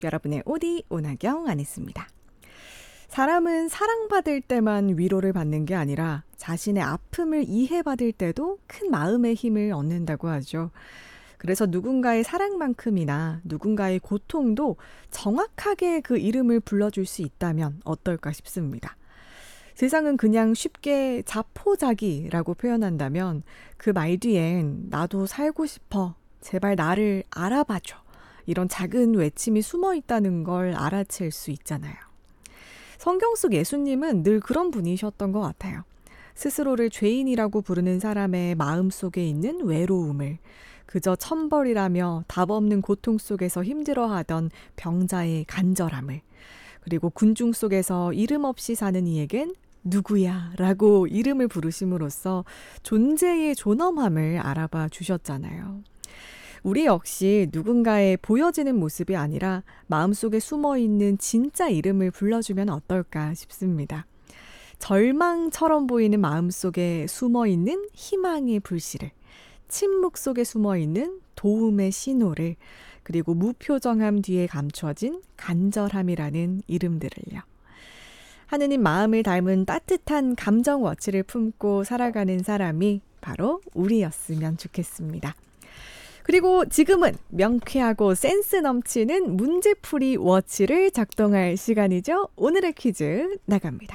여러분의 오디 오나경 아냈습니다. 사람은 사랑받을 때만 위로를 받는 게 아니라 자신의 아픔을 이해받을 때도 큰 마음의 힘을 얻는다고 하죠. 그래서 누군가의 사랑만큼이나 누군가의 고통도 정확하게 그 이름을 불러줄 수 있다면 어떨까 싶습니다. 세상은 그냥 쉽게 자포자기라고 표현한다면 그 말 뒤엔 나도 살고 싶어, 제발 나를 알아봐줘, 이런 작은 외침이 숨어 있다는 걸 알아챌 수 있잖아요. 성경 속 예수님은 늘 그런 분이셨던 것 같아요. 스스로를 죄인이라고 부르는 사람의 마음속에 있는 외로움을, 그저 천벌이라며 답 없는 고통 속에서 힘들어하던 병자의 간절함을, 그리고 군중 속에서 이름 없이 사는 이에겐 누구야? 라고 이름을 부르심으로써 존재의 존엄함을 알아봐 주셨잖아요. 우리 역시 누군가의 보여지는 모습이 아니라 마음속에 숨어있는 진짜 이름을 불러주면 어떨까 싶습니다. 절망처럼 보이는 마음속에 숨어있는 희망의 불씨를, 침묵 속에 숨어있는 도움의 신호를, 그리고 무표정함 뒤에 감춰진 간절함이라는 이름들을요. 하느님 마음을 닮은 따뜻한 감정 워치를 품고 살아가는 사람이 바로 우리였으면 좋겠습니다. 그리고 지금은 명쾌하고 센스 넘치는 문제풀이 워치를 작동할 시간이죠. 오늘의 퀴즈 나갑니다.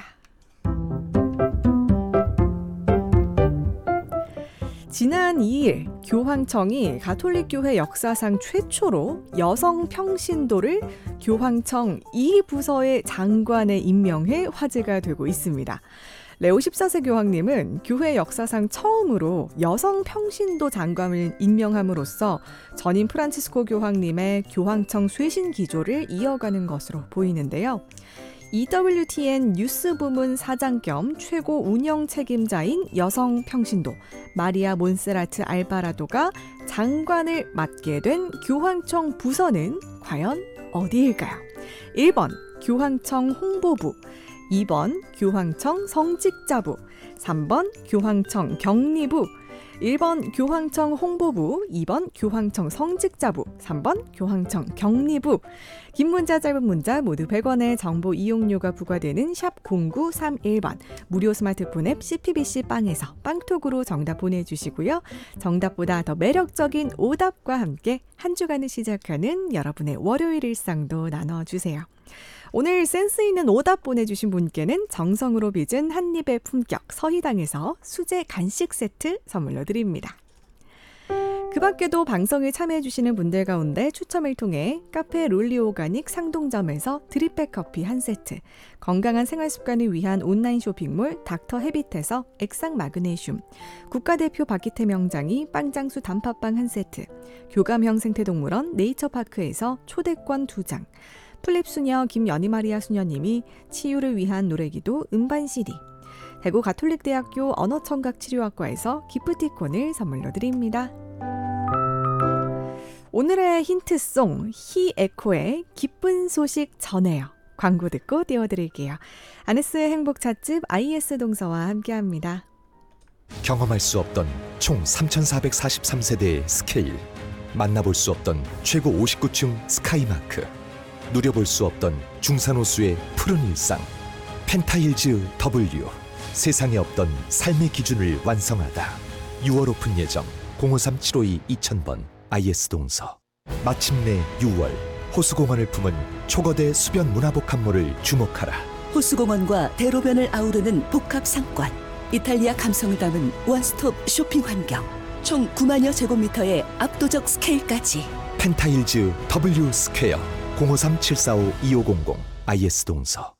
지난 2일 교황청이 가톨릭교회 역사상 최초로 여성 평신도를 교황청 2부서의 장관에 임명해 화제가 되고 있습니다. 레오 14세 교황님은 교회 역사상 처음으로 여성 평신도 장관을 임명함으로써 전임 프란치스코 교황님의 교황청 쇄신 기조를 이어가는 것으로 보이는데요. EWTN 뉴스 부문 사장 겸 최고 운영 책임자인 여성 평신도 마리아 몬세라트 알바라도가 장관을 맡게 된 교황청 부서는 과연 어디일까요? 1번 교황청 홍보부, 2번 교황청 성직자부, 3번 교황청 격리부. 1번 교황청 홍보부, 2번 교황청 성직자부, 3번 교황청 격리부. 긴 문자 짧은 문자 모두 100원의 정보 이용료가 부과되는 샵 0931번 무료 스마트폰 앱 CPBC 빵에서 빵톡으로 정답 보내주시고요. 정답보다 더 매력적인 오답과 함께 한 주간을 시작하는 여러분의 월요일 일상도 나눠주세요. 오늘 센스 있는 오답 보내주신 분께는 정성으로 빚은 한입의 품격 서희당에서 수제 간식 세트 선물로 드립니다. 그 밖에도 방송에 참여해주시는 분들 가운데 추첨을 통해 카페 롤리오가닉 상동점에서 드립백 커피 한 세트, 건강한 생활습관을 위한 온라인 쇼핑몰 닥터 헤빗에서 액상 마그네슘, 국가대표 박기태 명장이 빵장수 단팥빵 한 세트, 교감형 생태동물원 네이처파크에서 초대권 2장, 플립수녀 김연희마리아 수녀님이 치유를 위한 노래기도 음반 CD, 대구 가톨릭대학교 언어청각치료학과에서 기프티콘을 선물로 드립니다. 오늘의 힌트송 히에코의 기쁜 소식 전해요. 광고 듣고 띄워드릴게요. 아네스의 행복 찻집 IS 동서와 함께합니다. 경험할 수 없던 총 3,443세대의 스케일, 만나볼 수 없던 최고 59층 스카이마크, 누려볼 수 없던 중산호수의 푸른 일상. 펜타힐즈 W, 세상에 없던 삶의 기준을 완성하다. 6월 오픈 예정 053-752-2000번 IS 동서. 마침내 6월, 호수공원을 품은 초거대 수변 문화복합몰을 주목하라. 호수공원과 대로변을 아우르는 복합상권, 이탈리아 감성을 담은 원스톱 쇼핑 환경, 총 9만여 제곱미터의 압도적 스케일까지. 펜타힐즈 W 스퀘어 053-745-2500 IS 동서.